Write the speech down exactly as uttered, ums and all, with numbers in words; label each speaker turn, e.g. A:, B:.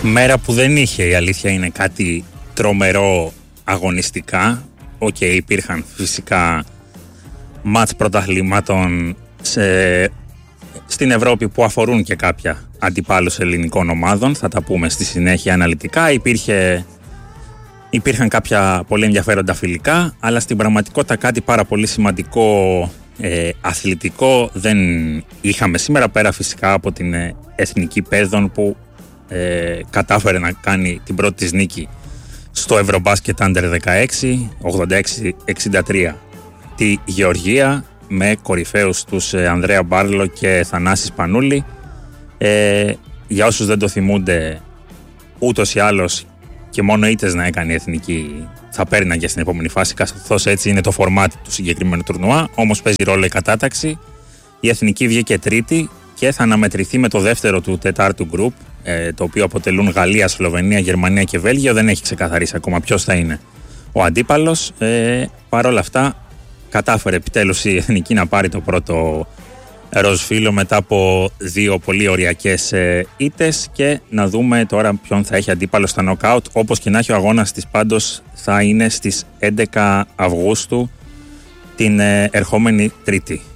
A: Μέρα που δεν είχε, η αλήθεια είναι, κάτι τρομερό αγωνιστικά. Οκ, okay, υπήρχαν φυσικά μάτς πρωταθλημάτων σε, στην Ευρώπη που αφορούν και κάποια αντιπάλους ελληνικών ομάδων. Θα τα πούμε στη συνέχεια αναλυτικά. Υπήρχε, υπήρχαν κάποια πολύ ενδιαφέροντα φιλικά, αλλά στην πραγματικότητα κάτι πάρα πολύ σημαντικό ε, αθλητικό δεν είχαμε σήμερα, πέρα φυσικά από την ε, Εθνική Παίδων που ε, κατάφερε να κάνει την πρώτη της νίκη στο Ευρωμπάσκετ Under δεκαέξι, ογδόντα έξι εξήντα τρία τη Γεωργία, με κορυφαίους τους ε, Ανδρέα Μπάρλο και Θανάση Σπανούλη. Ε, για όσους δεν το θυμούνται, ούτως ή άλλως και μόνο ήττες να έκανε η Εθνική θα παίρναν και στην επόμενη φάση, καθώς έτσι είναι το φορμάτ του συγκεκριμένου τουρνουά. Όμως παίζει ρόλο η κατάταξη. Η Εθνική βγήκε τρίτη και θα αναμετρηθεί με το δεύτερο του τετάρτου γκρουπ, ε, το οποίο αποτελούν Γαλλία, Σλοβενία, Γερμανία και Βέλγιο. Δεν έχει ξεκαθαρίσει ακόμα ποιος θα είναι ο αντίπαλος. Ε, Παρ' όλα αυτά, κατάφερε επιτέλους η Εθνική να πάρει το πρώτο ροζ φύλλο μετά από δύο πολύ οριακές ε, ήττες, και να δούμε τώρα ποιον θα έχει αντίπαλο στα νοκάουτ. Όπως και να έχει, ο αγώνας της πάντως θα είναι στις έντεκα Αυγούστου, την ε, ερχόμενη Τρίτη.